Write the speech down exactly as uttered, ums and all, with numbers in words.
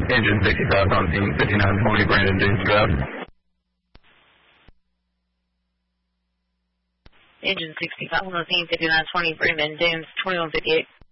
Engine sixty-five on team, fifty-nine twenty, Brandon Dunes Drive. Engine sixty-five on the team, fifty-nine twenty, Brandon Dunes, twenty-one fifty-eight.